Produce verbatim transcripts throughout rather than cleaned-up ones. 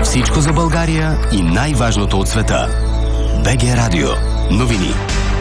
Всичко за България и най-важното от света. БГ Радио. Новини.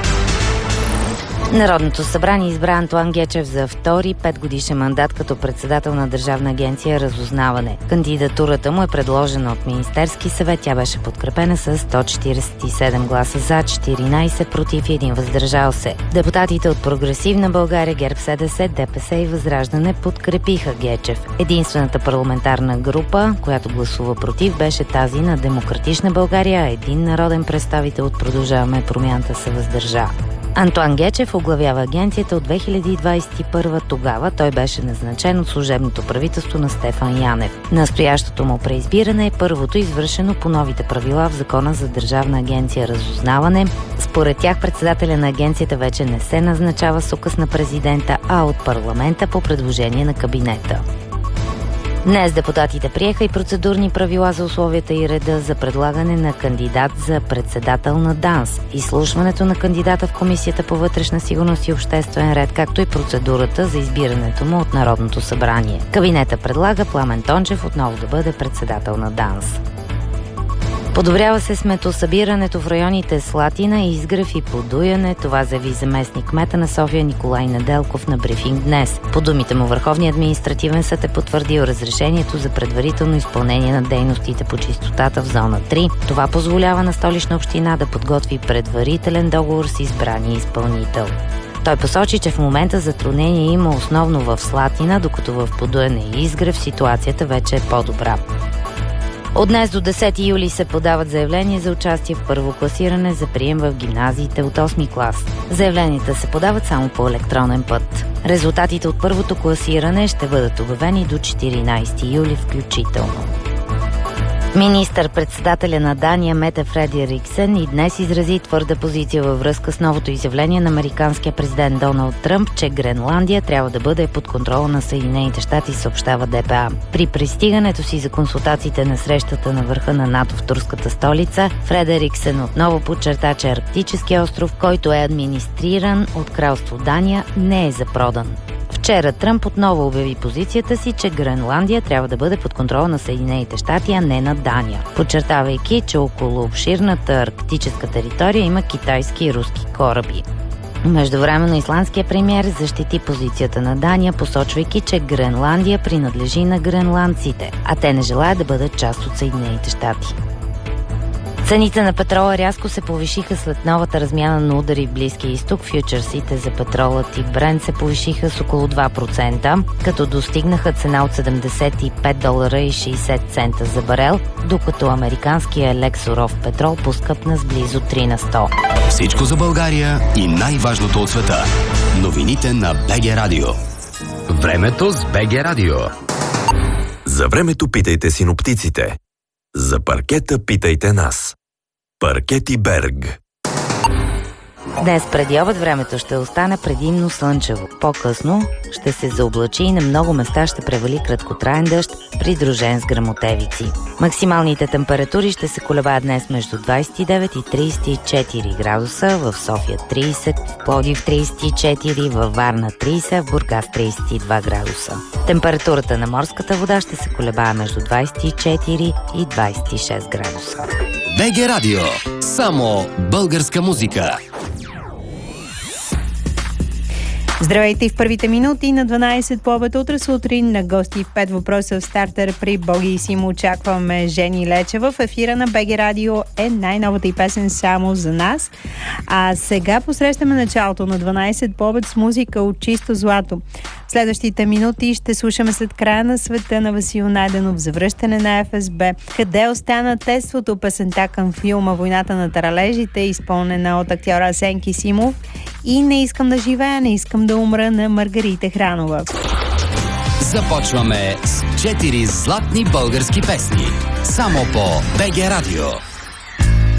Народното събрание избра Антоан Гечев за втори петгодишен мандат като председател на Държавна агенция Разузнаване. Кандидатурата му е предложена от Министерски съвет. Тя беше подкрепена с сто четиридесет и седем гласа за, четиринайсет против и един въздържал се. Депутатите от Прогресивна България, ГЕРБ СДС, ДПС и Възраждане подкрепиха Гечев. Единствената парламентарна група, която гласува против, беше тази на Демократична България, а един народен представител от Продължаваме промяната се въздържа. Антоан Гечев оглавява агенцията от две хиляди двадесет и първа. Тогава той беше назначен от служебното правителство на Стефан Янев. Настоящото му преизбиране е първото извършено по новите правила в Закона за Държавна агенция Разузнаване. Според тях председателя на агенцията вече не се назначава с указ на президента, а от парламента по предложение на кабинета. Днес депутатите приеха и процедурни правила за условията и реда за предлагане на кандидат за председател на ДАНС, изслушването на кандидата в Комисията по вътрешна сигурност и обществен ред, както и процедурата за избирането му от Народното събрание. Кабинета предлага Пламен Тончев отново да бъде председател на ДАНС. Подобрява се сметосъбирането в районите Слатина, Изгрев и Подуяне. Това заяви заместник кмета на София Николай Неделков на брифинг днес. По думите му, Върховният административен съд е потвърдил разрешението за предварително изпълнение на дейностите по чистотата в зона три. Това позволява на Столична община да подготви предварителен договор с избрания изпълнител. Той посочи, че в момента затруднение има основно в Слатина, докато в Подуяне и Изгрев ситуацията вече е по-добра. От днес до десети юли се подават заявления за участие в първо класиране за прием в гимназиите от осми клас. Заявленията се подават само по електронен път. Резултатите от първото класиране ще бъдат обявени до четиринайсети юли включително. Министър-председателя на Дания Мете Фредериксен и днес изрази твърда позиция във връзка с новото изявление на американския президент Доналд Тръмп, че Гренландия трябва да бъде под контрола на Съединените щати, съобщава ДПА. При пристигането си за консултациите на срещата на върха на НАТО в турската столица, Фредериксен отново подчерта, че Арктическия остров, който е администриран от кралство Дания, не е за продан. Вчера Тръмп отново обяви позицията си, че Гренландия трябва да бъде под контрола на Съединените щати, а не на Дания, подчертавайки, че около обширната арктическа територия има китайски и руски кораби. Междувременно исландският премиер защити позицията на Дания, посочвайки, че Гренландия принадлежи на гренландците, а те не желаят да бъдат част от Съединените щати. Цените на петрола рязко се повишиха след новата размяна на удари в Близкия изток. Фючърсите за петрола тип Брент се повишиха с около два процента, като достигнаха цена от седемдесет и пет долара и шейсет цента за барел, докато американския лек суров петрол поскъпна с близо три на сто. Всичко за България и най-важното от света. Новините на БГ Радио. Времето с БГ Радио. За времето питайте синоптиците. За паркета питайте нас. Паркети Берг. Днес преди обед времето ще остане предимно слънчево. По-късно ще се заоблачи и на много места ще превали краткотраен дъжд, придружен с гръмотевици. Максималните температури ще се колебаят днес между двадесет и девет и тридесет и четири градуса, в София тридесет, в Пловдив тридесет и четири, във Варна тридесет, в Бургас тридесет и два градуса. Температурата на морската вода ще се колебае между двадесет и четири и двадесет и шест градуса. БГ Радио. Само българска музика. Здравейте в първите минути на дванадесет по обед утре сутрин на гости в пет въпроса в стартер при Боги и Симо. Очакваме Жени Лечева. В ефира на БГ Радио е най-новата и песен само за нас. А сега посрещаме началото на дванадесет по обед с музика от чисто злато. В следващите минути ще слушаме след края на света на Васил Найденов, завръщане на Еф Ес Бе. Къде остана теството, песента към филма Войната на таралежите, изпълнена от актьора Асен Кисимов, и Не искам да живея, не искам да умра на Маргарита Хранова. Започваме с четири златни български песни. Само по БГ Радио.